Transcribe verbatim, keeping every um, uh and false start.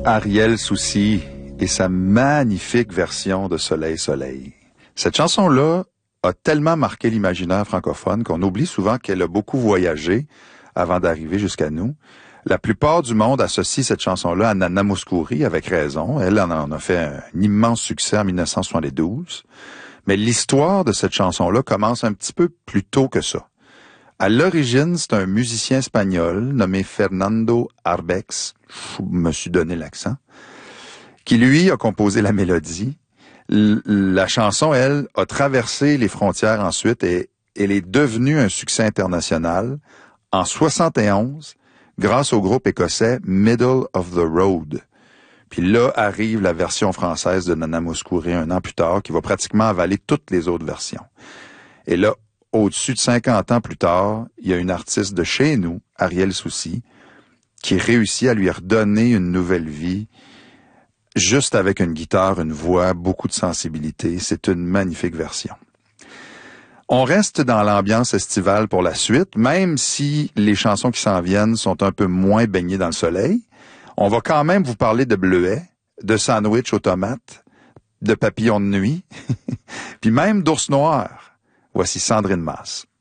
Ariel Soucy et sa magnifique version de Soleil, Soleil. Cette chanson-là a tellement marqué l'imaginaire francophone qu'on oublie souvent qu'elle a beaucoup voyagé avant d'arriver jusqu'à nous. La plupart du monde associe cette chanson-là à Nana Mouskouri, avec raison. Elle en a fait un immense succès en dix-neuf cent soixante-douze. Mais l'histoire de cette chanson-là commence un petit peu plus tôt que ça. À l'origine, c'est un musicien espagnol nommé Fernando Arbex, je me suis donné l'accent, qui lui a composé la mélodie. L- la chanson, elle, a traversé les frontières ensuite et elle est devenue un succès international en soixante et onze grâce au groupe écossais Middle of the Road. Puis là arrive la version française de Nana Mouskouri un an plus tard qui va pratiquement avaler toutes les autres versions. Et là, au-dessus de cinquante ans plus tard, il y a une artiste de chez nous, Ariel Soucy, qui réussit à lui redonner une nouvelle vie, juste avec une guitare, une voix, beaucoup de sensibilité. C'est une magnifique version. On reste dans l'ambiance estivale pour la suite, même si les chansons qui s'en viennent sont un peu moins baignées dans le soleil. On va quand même vous parler de bleuets, de sandwich aux tomates, de papillons de nuit, puis même d'ours noirs. Voici Sandrine Masse.